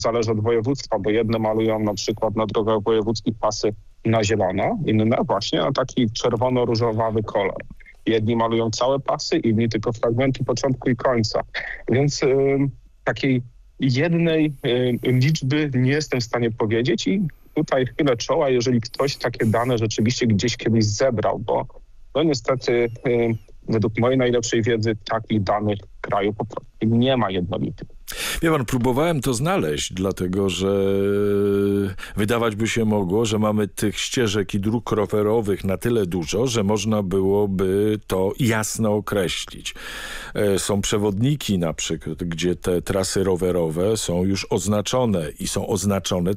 zależy od województwa, bo jedne malują na przykład na drogach wojewódzkich pasy na zielono, inne właśnie na taki czerwono-różowawy kolor. Jedni malują całe pasy, inni tylko fragmenty początku i końca. Więc takiej jednej liczby nie jestem w stanie powiedzieć i tutaj chylę czoła, jeżeli ktoś takie dane rzeczywiście gdzieś kiedyś zebrał, bo no niestety według mojej najlepszej wiedzy takich danych w kraju po prostu nie ma jednolitych. Wie pan, próbowałem to znaleźć, dlatego że wydawać by się mogło, że mamy tych ścieżek i dróg rowerowych na tyle dużo, że można byłoby to jasno określić. Są przewodniki na przykład, gdzie te trasy rowerowe są już oznaczone i są oznaczone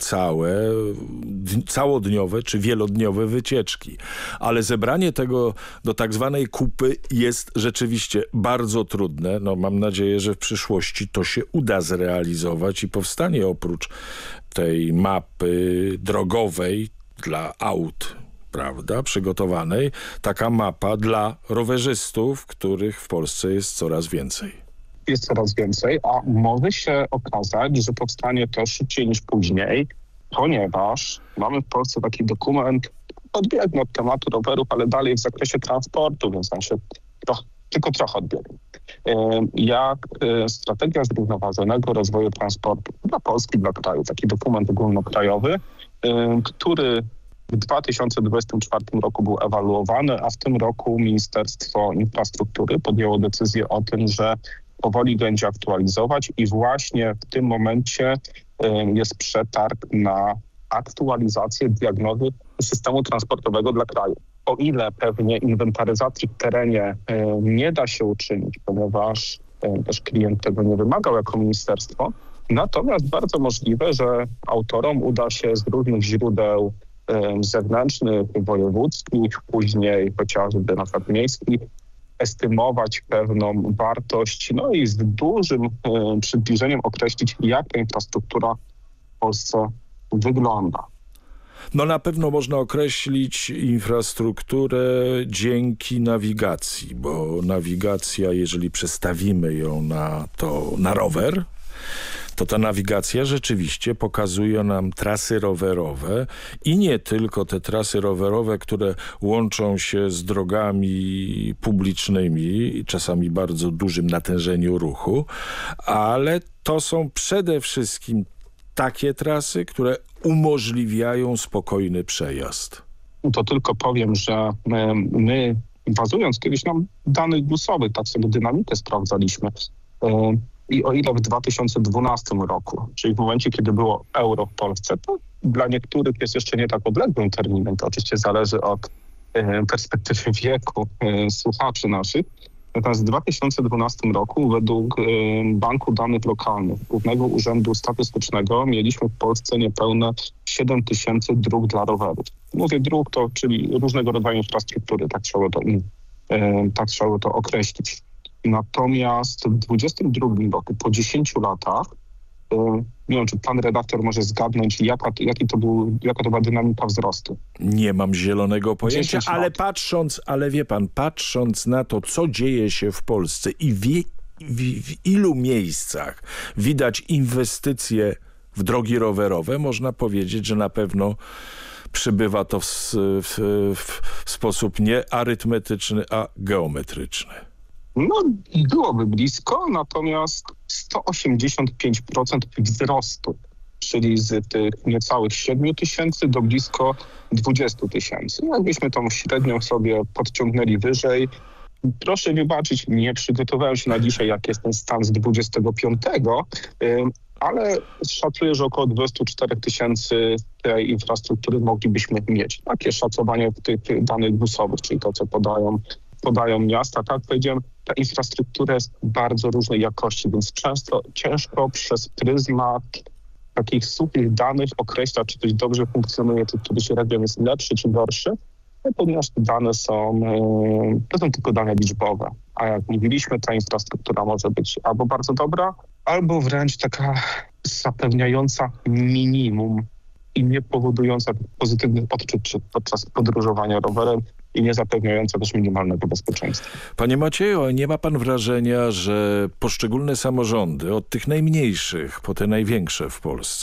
całodniowe czy wielodniowe wycieczki. Ale zebranie tego do tak zwanej kupy jest rzeczywiście bardzo trudne. No, mam nadzieję, że w przyszłości to się uda zrealizować i powstanie oprócz tej mapy drogowej dla aut, prawda, przygotowanej, taka mapa dla rowerzystów, których w Polsce jest coraz więcej. Jest coraz więcej, a może się okazać, że powstanie to szybciej niż później, ponieważ mamy w Polsce taki dokument, odbiegnę od tematu rowerów, ale dalej w zakresie transportu, więc on się tylko trochę odbiegł. Jak strategia zrównoważonego rozwoju transportu dla Polski, dla kraju, taki dokument ogólnokrajowy, który w 2024 roku był ewaluowany, a w tym roku Ministerstwo Infrastruktury podjęło decyzję o tym, że powoli będzie aktualizować i właśnie w tym momencie jest przetarg na aktualizację diagnozy systemu transportowego dla kraju. O ile pewnie inwentaryzacji w terenie nie da się uczynić, ponieważ też klient tego nie wymagał jako ministerstwo, natomiast bardzo możliwe, że autorom uda się z różnych źródeł zewnętrznych, wojewódzkich, później chociażby na przykład miejskich, estymować pewną wartość, no i z dużym przybliżeniem określić, jak ta infrastruktura w Polsce wygląda. No na pewno można określić infrastrukturę dzięki nawigacji, bo nawigacja, jeżeli przestawimy ją na rower, to ta nawigacja rzeczywiście pokazuje nam trasy rowerowe i nie tylko te trasy rowerowe, które łączą się z drogami publicznymi, czasami bardzo dużym natężeniu ruchu, ale to są przede wszystkim takie trasy, które umożliwiają spokojny przejazd. To tylko powiem, że my bazując kiedyś na danych głosowych, tak sobie dynamikę sprawdzaliśmy. I o ile w 2012 roku, czyli w momencie, kiedy było euro w Polsce, to dla niektórych jest jeszcze nie tak odległym terminem. To oczywiście zależy od perspektywy wieku słuchaczy naszych. Natomiast w 2012 roku według Banku Danych Lokalnych, Głównego Urzędu Statystycznego, mieliśmy w Polsce niespełna 7 000 dróg dla rowerów. Mówię dróg, to czyli różnego rodzaju infrastruktury, tak trzeba to określić. Natomiast w 2022 roku, po 10 latach, nie wiem, czy pan redaktor może zgadnąć, jaka to była dynamika wzrostu. Nie mam zielonego pojęcia, ale wie pan, patrząc na to, co dzieje się w Polsce i w ilu miejscach widać inwestycje w drogi rowerowe, można powiedzieć, że na pewno przybywa to w sposób nie arytmetyczny, a geometryczny. No, byłoby blisko, natomiast 185% wzrostu, czyli z tych niecałych 7 000 do blisko 20 000. Jakbyśmy tą średnią sobie podciągnęli wyżej, proszę wybaczyć, nie przygotowałem się na dzisiaj, jak jest ten stan z 25, ale szacuję, że około 24 000 tej infrastruktury moglibyśmy mieć. Takie szacowanie w tych danych głosowych, czyli to, co podają miasta. Tak jak powiedziałem, ta infrastruktura jest bardzo różnej jakości, więc często ciężko przez pryzmat takich suchych danych określać, czy coś dobrze funkcjonuje, czy któryś region jest lepszy, czy gorszy, ponieważ te dane to są tylko dane liczbowe. A jak mówiliśmy, ta infrastruktura może być albo bardzo dobra, albo wręcz taka zapewniająca minimum i nie powodująca pozytywnych odczuć podczas podróżowania rowerem. i nie zapewniające też minimalnego bezpieczeństwa. Panie Macieju, nie ma pan wrażenia, że poszczególne samorządy, od tych najmniejszych po te największe w Polsce,